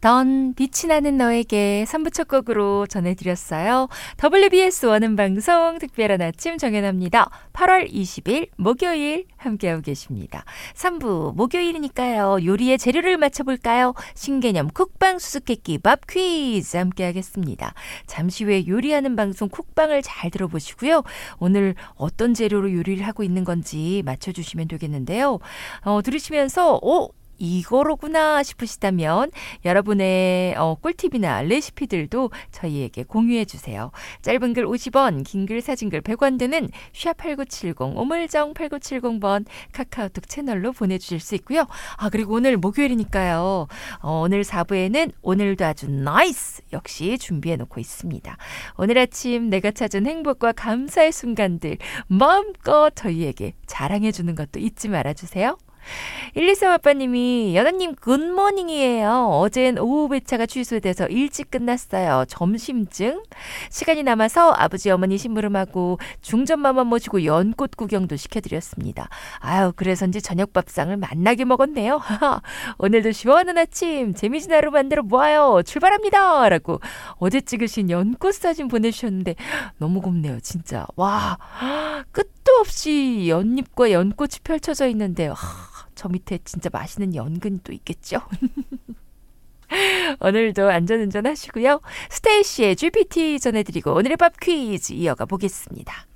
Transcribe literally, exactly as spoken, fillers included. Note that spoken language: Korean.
던 빛이 나는 너에게 삼 부 첫 곡으로 전해드렸어요. 더블유비에스 원음 방송 특별한 아침 정연아입니다. 팔월 이십일 목요일 함께하고 계십니다. 삼 부 목요일이니까요. 요리의 재료를 맞춰볼까요? 신개념 쿡방 수수께끼밥 퀴즈 함께하겠습니다. 잠시 후에 요리하는 방송 쿡방을 잘 들어보시고요. 오늘 어떤 재료로 요리를 하고 있는 건지 맞춰주시면 되겠는데요. 어, 들으시면서 오! 이거로구나 싶으시다면 여러분의 어, 꿀팁이나 레시피들도 저희에게 공유해 주세요. 짧은 글 오십 원, 긴 글 사진 글 백 원 드는 샵팔구칠공 우물정 팔구칠공 번 카카오톡 채널로 보내주실 수 있고요. 아 그리고 오늘 목요일이니까요. 어, 오늘 사 부에는 오늘도 아주 나이스 역시 준비해 놓고 있습니다. 오늘 아침 내가 찾은 행복과 감사의 순간들 마음껏 저희에게 자랑해 주는 것도 잊지 말아주세요. 일이삼 아빠님이 연아님 굿모닝이에요. 어젠 오후 배차가 취소돼서 일찍 끝났어요. 점심쯤 시간이 남아서 아버지 어머니 심부름하고 중전마마 모시고 연꽃 구경도 시켜드렸습니다. 아유 그래서인지 저녁 밥상을 맛나게 먹었네요. 오늘도 시원한 아침 재미진 하루 만들어 보아요. 출발합니다 라고 어제 찍으신 연꽃 사진 보내주셨는데 너무 곱네요 진짜. 와 끝도 없이 연잎과 연꽃이 펼쳐져 있는데 와, 저 밑에 진짜 맛있는 연근이 또 있겠죠? 오늘도 안전운전 하시고요. 스테이시의 지피티 전해드리고 오늘의 밥 퀴즈 이어가 보겠습니다.